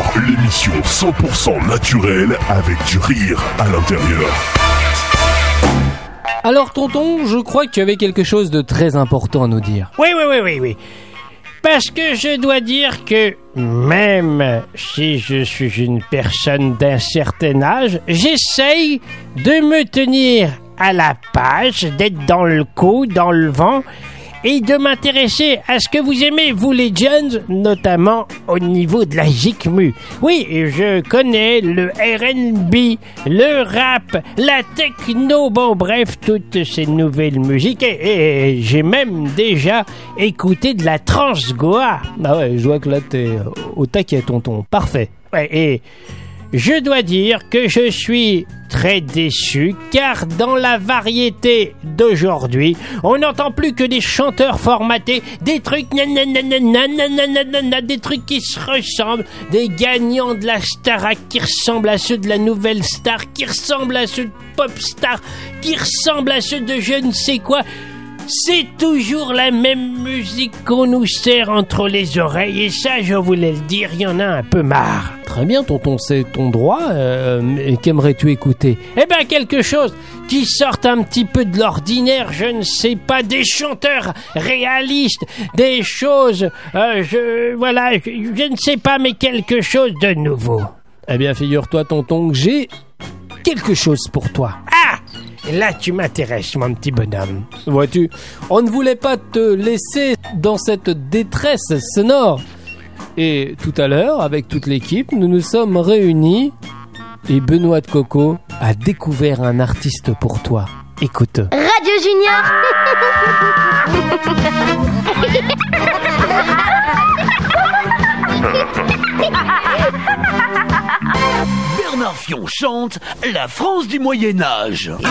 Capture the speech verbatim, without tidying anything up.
l'émission cent pour cent naturelle avec du rire à l'intérieur. Alors tonton, je crois que tu avais quelque chose de très important à nous dire. Oui, oui, oui, oui, oui. Parce que je dois dire que même si je suis une personne d'un certain âge, j'essaye de me tenir à la page, d'être dans le coup, dans le vent, et de m'intéresser à ce que vous aimez, vous les jeunes, notamment au niveau de la jikmu. Oui, je connais le R and B, le rap, la techno, bon bref, toutes ces nouvelles musiques, et, et j'ai même déjà écouté de la trance Goa. Ah ouais, je vois que là t'es au taquet tonton, parfait. Ouais, et je dois dire que je suis très déçu, car dans la variété d'aujourd'hui, on n'entend plus que des chanteurs formatés, des trucs nananana, des trucs qui se ressemblent, des gagnants de la Starac qui ressemblent à ceux de la Nouvelle Star, qui ressemblent à ceux de Popstar, qui ressemblent à ceux de je ne sais quoi. C'est toujours la même musique qu'on nous sert entre les oreilles, et ça, je voulais le dire, il y en a un peu marre. Très bien tonton, c'est ton droit, euh, mais qu'aimerais-tu écouter? Eh ben quelque chose qui sorte un petit peu de l'ordinaire, je ne sais pas, des chanteurs réalistes, des choses, euh, je, voilà, je, je ne sais pas, mais quelque chose de nouveau. Eh bien figure-toi tonton que j'ai quelque chose pour toi. Ah! Là, tu m'intéresses, mon petit bonhomme. Vois-tu, on ne voulait pas te laisser dans cette détresse sonore. Et tout à l'heure, avec toute l'équipe, nous nous sommes réunis et Benoît de Coco a découvert un artiste pour toi. Écoute. Radio Junior. Bernard Fion chante La France du Moyen-Âge.